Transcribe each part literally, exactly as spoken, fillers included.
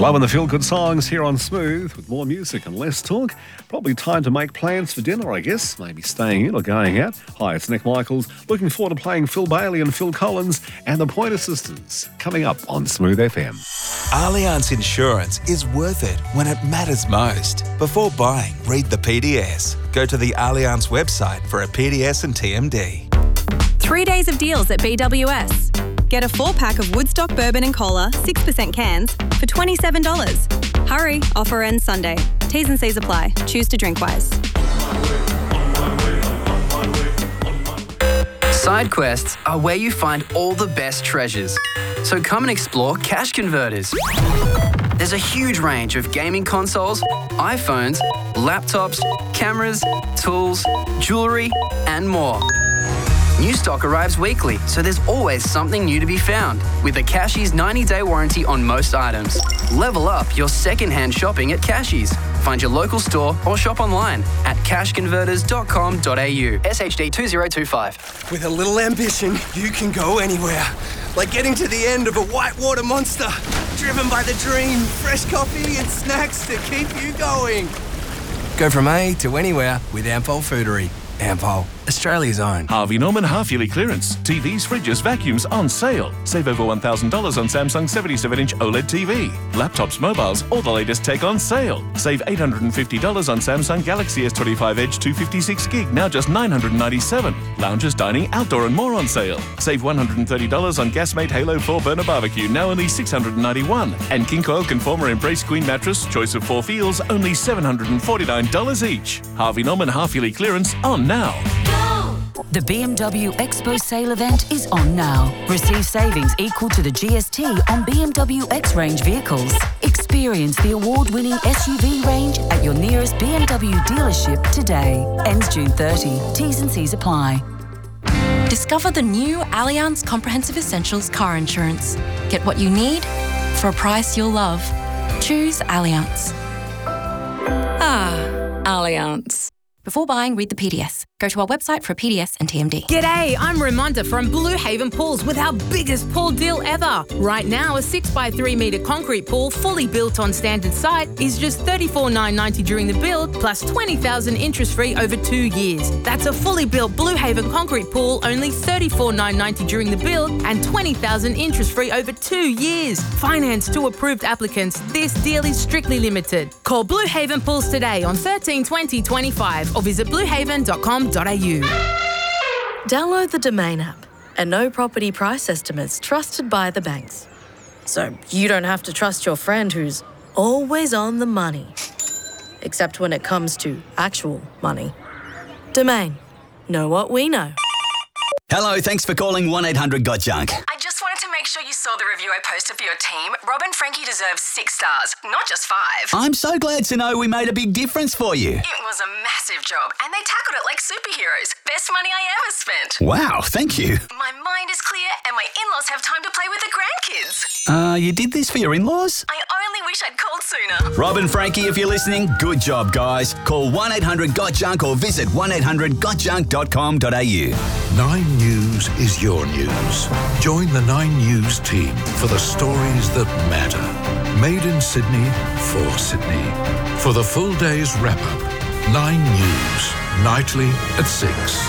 Loving the feel-good songs here on Smooth with more music and less talk. Probably time to make plans for dinner, I guess. Maybe staying in or going out. Hi, it's Nick Michaels. Looking forward to playing Phil Bailey and Phil Collins and the Pointer Sisters coming up on Smooth F M. Allianz Insurance is worth it when it matters most. Before buying, read the P D S. Go to the Allianz website for a P D S and T M D. Three days of deals at B W S. Get a four-pack of Woodstock Bourbon and Cola, six percent cans, for twenty-seven dollars. Hurry, offer ends Sunday. T's and C's apply. Choose to drink wise. Side quests are where you find all the best treasures. So come and explore Cash Converters. There's a huge range of gaming consoles, iPhones, laptops, cameras, tools, jewellery, and more. New stock arrives weekly, so there's always something new to be found. With a Cashies ninety-day warranty on most items. Level up your second-hand shopping at Cashies. Find your local store or shop online at cash converters dot com dot a u. S H D two zero two five. With a little ambition, you can go anywhere. Like getting to the end of a whitewater monster. Driven by the dream, fresh coffee and snacks to keep you going. Go from A to anywhere with Ampol Foodery. Ampol, Australia's own. Harvey Norman half-yearly clearance. T Vs, fridges, vacuums on sale. Save over one thousand dollars on Samsung seventy-seven inch OLED T V. Laptops, mobiles, all the latest tech on sale. Save eight hundred fifty dollars on Samsung Galaxy S twenty-five Edge two fifty-six gig, now just nine hundred ninety-seven dollars. Lounges, dining, outdoor and more on sale. Save one hundred thirty dollars on Gasmate Halo four burner barbecue, now only six hundred ninety-one dollars. And King Coil Conformer Embrace Queen mattress, choice of four feels, only seven hundred forty-nine dollars each. Harvey Norman half-yearly clearance on now. The B M W Expo sale event is on now. Receive savings equal to the G S T on B M W X-Range vehicles. Experience the award-winning S U V range at your nearest B M W dealership today. Ends June thirtieth. T's and C's apply. Discover the new Allianz Comprehensive Essentials car insurance. Get what you need for a price you'll love. Choose Allianz. Ah, Allianz. Before buying, read the P D S. Go to our website for a P D S and T M D. G'day, I'm Ramonda from Blue Haven Pools with our biggest pool deal ever. Right now, a six by three metre concrete pool fully built on standard site is just thirty-four thousand nine hundred ninety dollars during the build, plus twenty thousand dollars interest-free over two years. That's a fully built Blue Haven concrete pool, only thirty-four thousand nine hundred ninety dollars during the build and twenty thousand dollars interest-free over two years. Finance to approved applicants. This deal is strictly limited. Call Blue Haven Pools today on thirteen twenty twenty-five or visit blue haven dot com dot a u. Download the Domain app and know property price estimates trusted by the banks. So you don't have to trust your friend who's always on the money. Except when it comes to actual money. Domain. Know what we know. Hello, thanks for calling one eight hundred got junk. I just wanted to make sure you saw the review I posted for your team. Rob and Frankie deserve six stars, not just five. I'm so glad to know we made a big difference for you. It was a massive job, and they tackled it like superheroes. Best money I ever spent. Wow, thank you. My mind is clear, and my in-laws have time to play with the grandkids. Uh, you did this for your in-laws? I only wish I'd called sooner. Rob and Frankie, if you're listening, good job, guys. Call one eight hundred got junk or visit one eight hundred got junk dot com dot a u. Nine News is your news. Join the Nine News team for the stories that matter. Made in Sydney, for Sydney. For the full day's wrap-up, Nine News, nightly at six.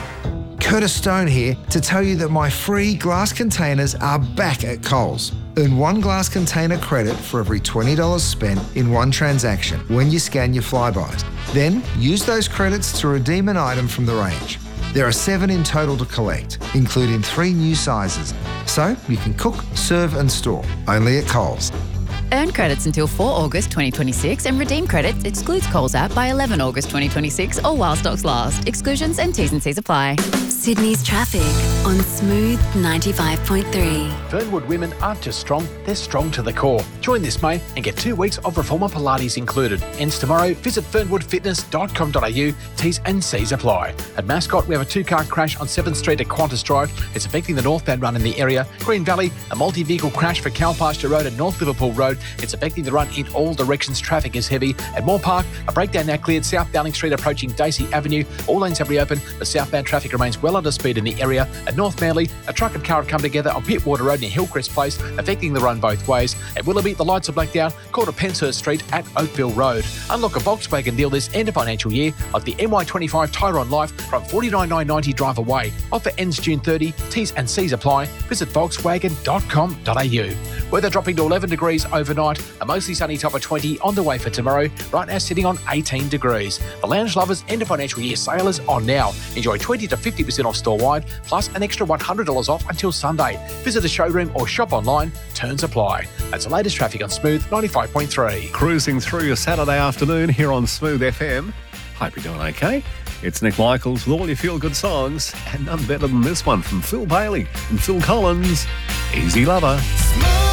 Curtis Stone here to tell you that my free glass containers are back at Coles. Earn one glass container credit for every twenty dollars spent in one transaction when you scan your Flybys. Then use those credits to redeem an item from the range. There are seven in total to collect, including three new sizes. So you can cook, serve and store, only at Coles. Earn credits until four August twenty twenty-six and redeem credits excludes Coles app by eleven August twenty twenty-six or while stocks last. Exclusions and T's and C's apply. Sydney's traffic on Smooth ninety-five point three. Fernwood women aren't just strong, they're strong to the core. Join this May and get two weeks of Reformer Pilates included. Ends tomorrow. Visit fernwood fitness dot com dot a u. T's and C's apply. At Mascot, we have a two-car crash on seventh Street at Qantas Drive. It's affecting the northbound run in the area. Green Valley, a multi-vehicle crash for Calpasture Road and North Liverpool Road. It's affecting the run in all directions. Traffic is heavy. At Moore Park, a breakdown now cleared. South Dowling Street approaching Dacey Avenue. All lanes have reopened, but southbound traffic remains well well under speed in the area. At North Manly, a truck and car have come together on Pittwater Road near Hillcrest Place, affecting the run both ways. At Willoughby, the lights are blacked out, caught at Penshurst Street at Oakville Road. Unlock a Volkswagen deal this end of financial year, like the M Y twenty-five Tyron Life from forty-nine thousand nine hundred ninety dollars drive away. Offer ends June thirtieth. T's and C's apply. Visit volkswagen dot com dot a u. Weather dropping to eleven degrees overnight. A mostly sunny top of twenty on the way for tomorrow. Right now sitting on eighteen degrees. The Lounge Lovers end of financial year sale is on now. Enjoy twenty to fifty percent off store-wide, plus an extra one hundred dollars off until Sunday. Visit a showroom or shop online. Terms apply. That's the latest traffic on Smooth ninety-five point three. Cruising through your Saturday afternoon here on Smooth F M. Hope you're doing okay. It's Nick Michaels with all your feel-good songs, and none better than this one from Phil Bailey and Phil Collins, Easy Lover. Smooth.